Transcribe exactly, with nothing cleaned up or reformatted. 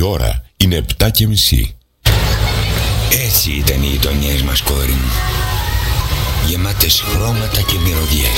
ώρα είναι επτά και μισή. Έτσι ήταν οι γειτονιές μας, κόρη μου. Γεμάτες χρώματα και μυρωδιές.